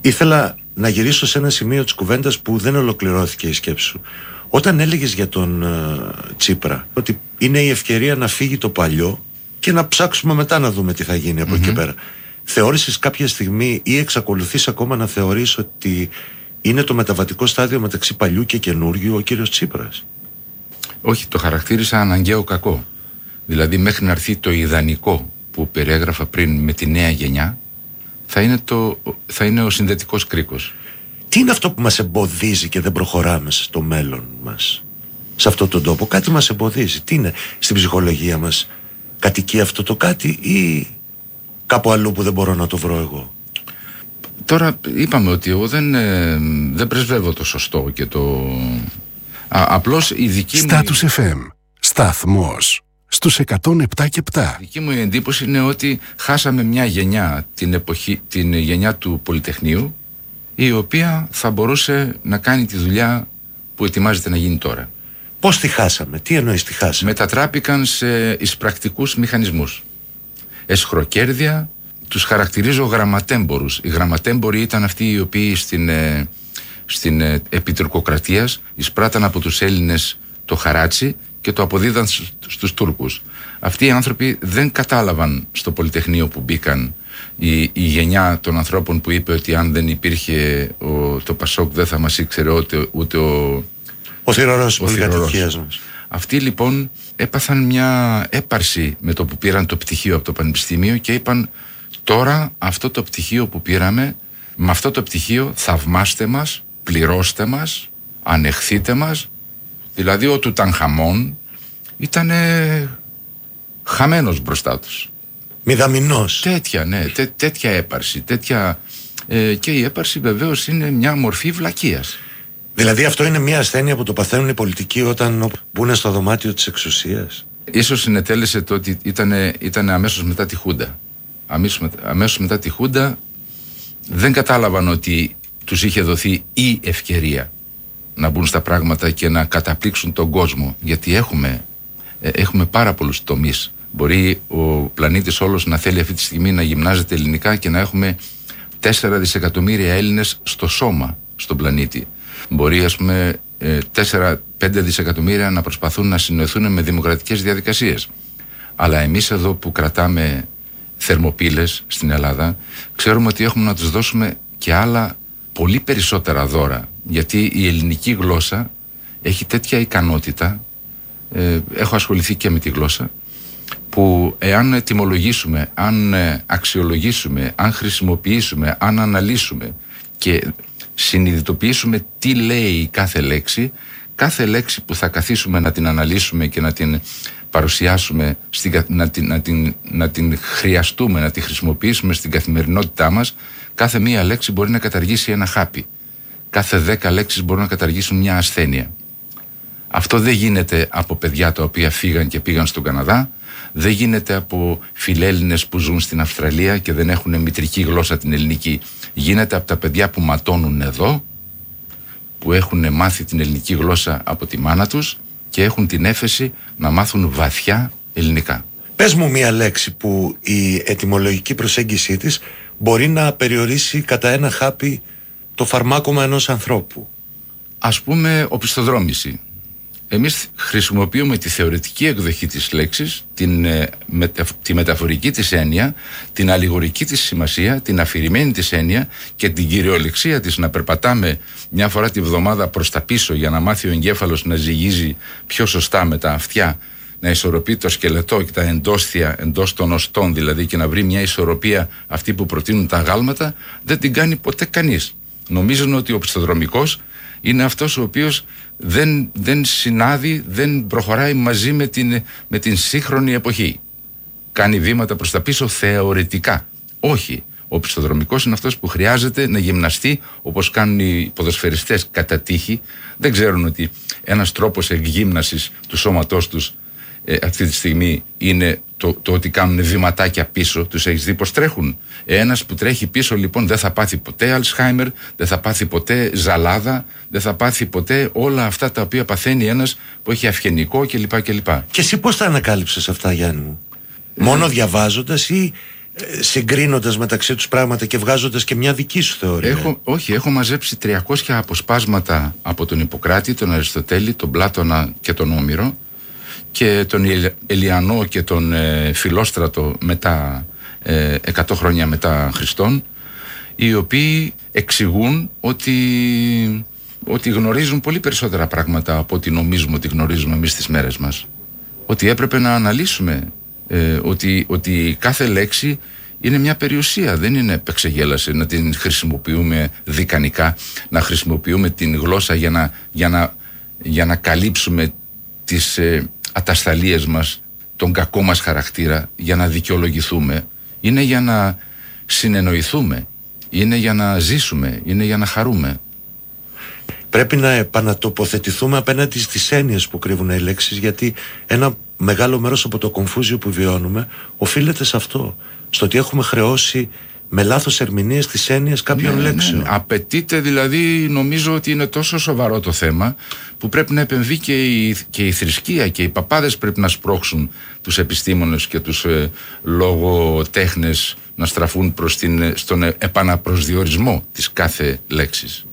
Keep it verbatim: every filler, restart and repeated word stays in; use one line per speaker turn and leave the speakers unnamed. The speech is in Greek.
Ήθελα να γυρίσω σε ένα σημείο της κουβέντας που δεν ολοκληρώθηκε η σκέψη σου. Όταν έλεγες για τον uh, Τσίπρα ότι είναι η ευκαιρία να φύγει το παλιό και να ψάξουμε μετά να δούμε τι θα γίνει από mm-hmm. εκεί πέρα, θεώρησες κάποια στιγμή ή εξακολουθείς ακόμα να θεωρείς ότι είναι το μεταβατικό στάδιο μεταξύ παλιού και καινούργιου ο κύριος Τσίπρας?
Όχι, το χαρακτήρισα αναγκαίο κακό. Δηλαδή μέχρι να έρθει το ιδανικό που περιέγραφα πριν με τη νέα γενιά, θα είναι, το, θα είναι ο συνδετικός κρίκος.
Τι είναι αυτό που μας εμποδίζει και δεν προχωράμε στο μέλλον μας, σε αυτόν τον τόπο? Κάτι μας εμποδίζει. Τι είναι στην ψυχολογία μας? Κατοικεί αυτό το κάτι ή κάπου αλλού που δεν μπορώ να το βρω εγώ?
Τώρα είπαμε ότι εγώ δεν, ε, δεν πρεσβεύω το σωστό και το... Α, απλώς η δική μου...
Status εφ εμ, σταθμός στους εκατόν επτά και επτά.
Η δική μου εντύπωση είναι ότι χάσαμε μια γενιά, την, εποχή, την γενιά του Πολυτεχνείου, η οποία θα μπορούσε να κάνει τη δουλειά που ετοιμάζεται να γίνει τώρα.
Πώς τη χάσαμε? Τι εννοείς τη χάσαμε?
Μετατράπηκαν σε εισπρακτικούς μηχανισμούς. Εσχροκέρδια, τους χαρακτηρίζω γραμματέμπορους. Οι γραμματέμποροι ήταν αυτοί οι οποίοι στην, ε, στην ε, επί τουρκοκρατίας εισπράταν από τους Έλληνες το χαράτσι και το αποδίδαν στους Τούρκους. Αυτοί οι άνθρωποι δεν κατάλαβαν στο Πολυτεχνείο που μπήκαν, η, η γενιά των ανθρώπων που είπε ότι αν δεν υπήρχε ο, το Πασόκ δεν θα μας ήξερε ούτε, ούτε ο,
ο θηρορός της πολυκατοικίας μας.
Αυτοί λοιπόν έπαθαν μια έπαρση με το που πήραν το πτυχίο από το Πανεπιστήμιο και είπαν τώρα αυτό το πτυχίο που πήραμε, με αυτό το πτυχίο θαυμάστε μας, πληρώστε μας, ανεχθείτε μας. Δηλαδή ο Τουτανχαμών ήταν χαμένος μπροστά τους.
Μηδαμινός.
Τέτοια, ναι, τέ, τέτοια έπαρση. Τέτοια, ε, και η έπαρση βεβαίως είναι μια μορφή βλακείας. Δηλαδή αυτό είναι μια ασθένεια που το παθαίνουν οι πολιτικοί όταν μπουν στο δωμάτιο της εξουσίας. Ίσως συνετέλεσε το ότι ήταν, ήταν αμέσως μετά τη Χούντα. Αμέσως μετά, αμέσως μετά τη Χούντα δεν κατάλαβαν ότι τους είχε δοθεί η ευκαιρία να μπουν στα πράγματα και να καταπλήξουν τον κόσμο. Γιατί έχουμε, ε, έχουμε πάρα πολλούς τομείς. Μπορεί ο πλανήτης όλος να θέλει αυτή τη στιγμή να γυμνάζεται ελληνικά και να έχουμε τέσσερα δισεκατομμύρια Έλληνες στο σώμα, στον πλανήτη. Μπορεί ας πούμε τέσσερα πέντε δισεκατομμύρια να προσπαθούν να συνοηθούν με δημοκρατικές διαδικασίες. Αλλά εμείς εδώ που κρατάμε θερμοπύλες στην Ελλάδα, ξέρουμε ότι έχουμε να τους δώσουμε και άλλα πολύ περισσότερα δώρα. Γιατί η ελληνική γλώσσα έχει τέτοια ικανότητα, ε, έχω ασχοληθεί και με τη γλώσσα, που εάν ετυμολογήσουμε, αν αξιολογήσουμε, αν χρησιμοποιήσουμε, αν αναλύσουμε και συνειδητοποιήσουμε τι λέει κάθε λέξη, κάθε λέξη που θα καθίσουμε να την αναλύσουμε και να την παρουσιάσουμε, στην, να, την, να, την, να την χρειαστούμε, να τη χρησιμοποιήσουμε στην καθημερινότητά μας, κάθε μία λέξη μπορεί να καταργήσει ένα χάπι. Κάθε δέκα λέξεις μπορούν να καταργήσουν μια ασθένεια. Αυτό δεν γίνεται από παιδιά τα οποία φύγαν και πήγαν στον Καναδά, δεν γίνεται από φιλέλληνες που ζουν στην Αυστραλία και δεν έχουν μητρική γλώσσα την ελληνική. Γίνεται από τα παιδιά που ματώνουν εδώ, που έχουν μάθει την ελληνική γλώσσα από τη μάνα τους και έχουν την έφεση να μάθουν βαθιά ελληνικά.
Πες μου μία λέξη που η ετυμολογική προσέγγιση της μπορεί να περιορίσει κατά ένα χάπι το φαρμάκωμα ενός ανθρώπου.
Ας πούμε οπισθοδρόμηση. Εμείς χρησιμοποιούμε τη θεωρητική εκδοχή της λέξης, την, ε, μετα, τη μεταφορική της έννοια, την αλληγορική της σημασία, την αφηρημένη της έννοια και την κυριολεξία της να περπατάμε μια φορά τη βδομάδα προς τα πίσω για να μάθει ο εγκέφαλος να ζυγίζει πιο σωστά με τα αυτιά, να ισορροπεί το σκελετό και τα εντόσθια εντός των οστών δηλαδή και να βρει μια ισορροπία αυτή που προτείνουν τα αγάλματα, δεν την κάνει ποτέ κανείς. Νομίζουν ότι ο οπισθοδρομικός είναι αυτός ο οποίος δεν, δεν συνάδει, δεν προχωράει μαζί με την, με την σύγχρονη εποχή. Κάνει βήματα προς τα πίσω θεωρητικά. Όχι. Ο οπισθοδρομικός είναι αυτός που χρειάζεται να γυμναστεί όπως κάνουν οι ποδοσφαιριστές κατά τύχη. Δεν ξέρουν ότι ένας τρόπος εκγύμνασης του σώματός τους ε, αυτή τη στιγμή είναι το, το ότι κάνουν βηματάκια πίσω. Τους έχεις δει πως τρέχουν? Ένας που τρέχει πίσω λοιπόν δεν θα πάθει ποτέ Αλσχάιμερ, δεν θα πάθει ποτέ ζαλάδα, δεν θα πάθει ποτέ όλα αυτά τα οποία παθαίνει ένας που έχει αυγενικό κλπ. κλπ.
Και εσύ πώς τα ανακάλυψες αυτά, Γιάννη μου? Ε... Μόνο διαβάζοντας ή συγκρίνοντας μεταξύ τους πράγματα και βγάζοντας και μια δική σου θεωρία.
Έχω, όχι, έχω μαζέψει τριακόσια αποσπάσματα από τον Ιπποκράτη, τον Αριστοτέλη, τον Πλάτωνα και τον Όμηρο και τον Ελιανό και τον ε, Φιλόστρατο μετά, ε, εκατό χρόνια μετά Χριστόν, οι οποίοι εξηγούν ότι, ότι γνωρίζουν πολύ περισσότερα πράγματα από ό,τι νομίζουμε ότι γνωρίζουμε εμείς τις μέρες μας. Ότι έπρεπε να αναλύσουμε ε, ότι, ότι κάθε λέξη είναι μια περιουσία, δεν είναι επεξεγέλαση να την χρησιμοποιούμε δικανικά, να χρησιμοποιούμε την γλώσσα για να, για να, για να καλύψουμε τις ε, ατασταλίες μας, τον κακό μας χαρακτήρα, για να δικαιολογηθούμε. Είναι για να συνεννοηθούμε, είναι για να ζήσουμε, είναι για να χαρούμε.
Πρέπει να επανατοποθετηθούμε απέναντι στις έννοιες που κρύβουν οι λέξεις, γιατί ένα μεγάλο μέρος από το κομφούζιο που βιώνουμε οφείλεται σε αυτό. Στο ότι έχουμε χρεώσει με λάθος ερμηνείες τις έννοιες κάποιων
ναι,
λέξεων.
Ναι, ναι. Απαιτείται δηλαδή, νομίζω ότι είναι τόσο σοβαρό το θέμα που πρέπει να επεμβεί και η, και η θρησκεία και οι παπάδες πρέπει να σπρώξουν τους επιστήμονες και τους ε, λογοτέχνες να στραφούν προς την, στον επαναπροσδιορισμό της κάθε λέξης.